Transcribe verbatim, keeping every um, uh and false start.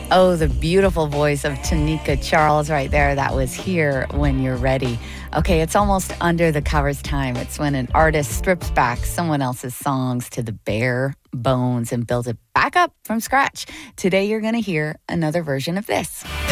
Oh, the beautiful voice of Tanika Charles right there. That was Here When You're Ready. Okay, it's almost under the covers time. It's when an artist strips back someone else's songs to the bare bones and builds it back up from scratch. Today, you're going to hear another version of this.